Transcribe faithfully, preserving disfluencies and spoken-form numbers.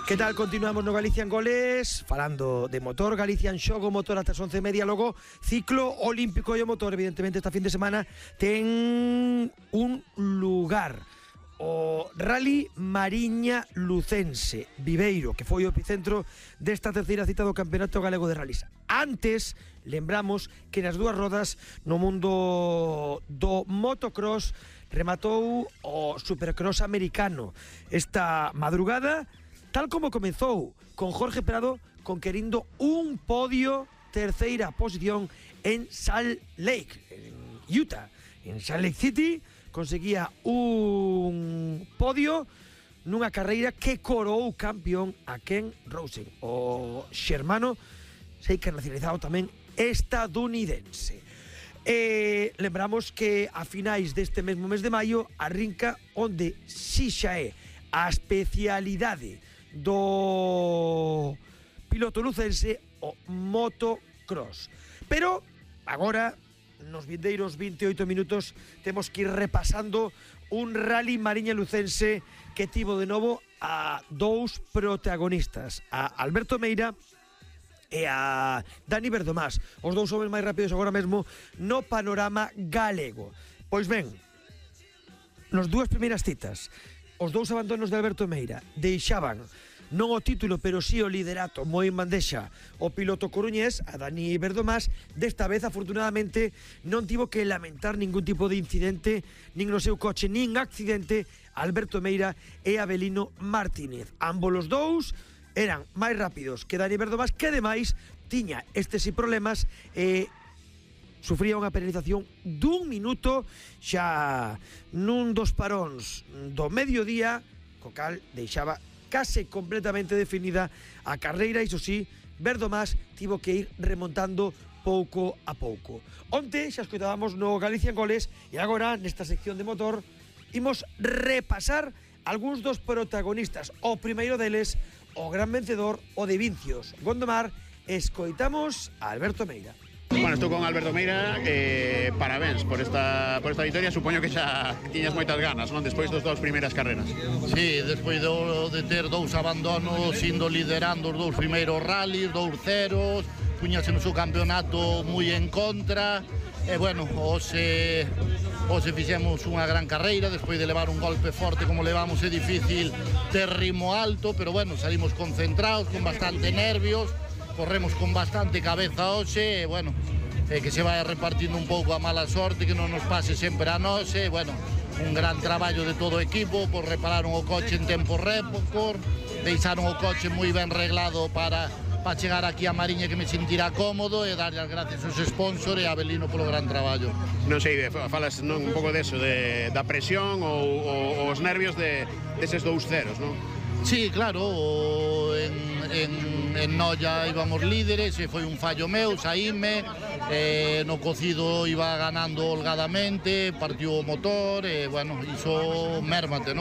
Que tal? Continuamos no Galicia en Goles falando de motor. Galicia en xogo, motor ata as once e media. Logo, ciclo olímpico e o motor, evidentemente, esta fin de semana ten un lugar. O Rally Mariña Lucense Viveiro, que foi o epicentro desta terceira cita do Campeonato Galego de Rallys. Antes, lembramos que nas dúas rodas no mundo do motocross rematou o Supercross americano esta madrugada, tal como comezou, con Jorge Prado conquerindo un podio, terceira posición en Salt Lake, en Utah. En Salt Lake City conseguía un podio nunha carreira que coroou campeón a Ken Rosen, o xermano, sei que nacionalizado tamén estadounidense. E lembramos que a finais deste mesmo mes de maio arrinca onde si xa é a especialidade do piloto lucense, o motocross. Pero agora, nos vindeiros vinte e oito minutos, temos que ir repasando un Rally Mariña Lucense que tivo de novo a dous protagonistas, a Alberto Meira e a Dani Verdomás, os dous homens máis rápidos agora mesmo no panorama galego. Pois ben, nos dúas primeiras citas, os dous abandonos de Alberto Meira deixaban non o título, pero sí o liderato moi en bandexa o piloto coruñés, a Dani Verdomás. Desta vez, afortunadamente, non tivo que lamentar ningún tipo de incidente, nin no seu coche, nin accidente, Alberto Meira e Abelino Martínez. Ambos os dous eran máis rápidos que Dani Verdomás, que ademais tiña estes problemas e sufría unha penalización dun minuto xa nun dos paróns do mediodía, co cal deixaba case completamente definida a carreira. Iso sí, Verdomás tivo que ir remontando pouco a pouco. Onte xa escoitábamos no Galicia en Goles e agora nesta sección de motor imos repasar algúns dos protagonistas. O primeiro deles, o gran vencedor, o de Vincios, Gondomar. Escoitamos a Alberto Meira. Bueno, estou con Alberto Meira, eh, parabéns por esta, por esta victoria. Supoño que xa tiñas moitas ganas, non? Despois dos dous primeiras carreras. Sí, despois do, de ter dous abandonos, indo liderando os dous primeiros rallies, dous ceros, puñase no seu campeonato moi en contra. E bueno, hoxe, hoxe fixemos unha gran carreira, despois de levar un golpe forte como levamos. É difícil ter ritmo alto, pero bueno, salimos concentrados, con bastante nervios. Corremos con bastante cabeza hoxe, e, bueno, eh, que se vai repartindo un pouco a mala sorte, que non nos pase sempre a nós, e, bueno, un gran traballo de todo o equipo, por repararon o coche en tempo récord, deixaron o coche moi ben reglado para, para chegar aquí a Mariña, que me sentirá cómodo, e darlle as gracias aos sponsors e a Abelino polo gran traballo. Non sei, falas non, un pouco deso, de, da presión ou, ou os nervios de, deses dous ceros, non? Sí, claro, en, en, en Noia íbamos líderes e foi un fallo meu, saíme, eh, no cocido iba ganando holgadamente, partiu o motor e, bueno, iso mérmate, non?